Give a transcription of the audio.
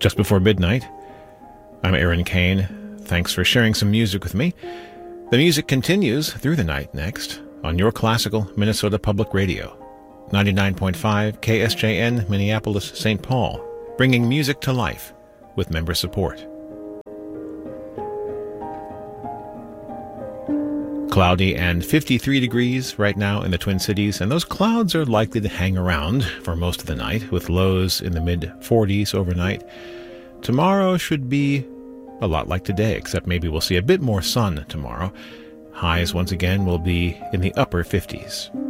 just before midnight. I'm Aaron Kane. Thanks for sharing some music with me. The music continues through the night next on your classical Minnesota Public Radio, 99.5 KSJN Minneapolis, St. Paul, bringing music to life with member support. Cloudy and 53 degrees right now in the Twin Cities, and those clouds are likely to hang around for most of the night, with lows in the mid-40s overnight. Tomorrow should be a lot like today, except maybe we'll see a bit more sun tomorrow. Highs once again will be in the upper 50s.